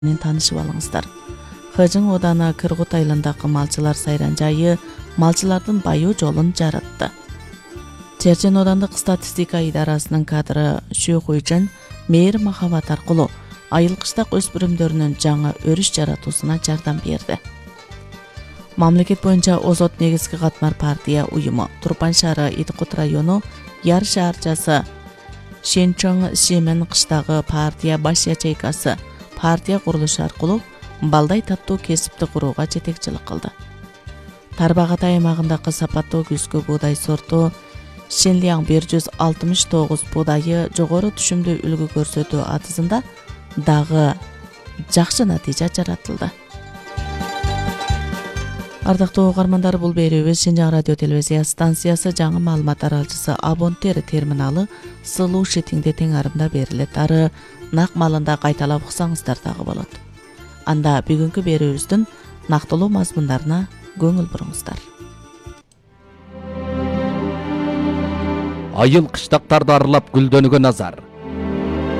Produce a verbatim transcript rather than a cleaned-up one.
танышып алыңыздар. Хыжың оданы Кыргыз айылындагы малчылар сайран жайы малчылардын баю жолун жаратты. Чечен одандык статистика идарасынын кадры Шүү Хуйжан мейир махабат аркылуу айыл кыштак өспүрүмдөрүнүн жаңы өрүш жаратуусуна жардам берди. Мамлекет боюнча Озот негизги катмар партия уюму Турпан шаары Идкут району Яр шаарчасы Шенчоң Шемен кыштагы партия баш ячейкасы партия курулушу аркылуу балдай таттуу кесипти курууга жетекчилик кылды. Тарбагат аймагындагы сапаттуу күзгү буудай сорту Шенлияң бир жүз алтымыш тогуз буудайы жогору түшүмдүү үлгү көрсөтүү атызында дагы жакшы натыйжа жаратылды. Ардактуу угармандар, бул берүүбүз Шинжаң радио телевизия станциясы жаңы маалымат аралчысы Абонтер терминалы Сылуу Шитиңде тең арымда берилет. Ары нак малында кайталап уксаңыздар дагы болот. Анда бүгүнкү берүүбүздүн нактылуу мазмундарына көңүл буруңуздар. Айыл кыштактарды аралап гүлдөнүүгө назар.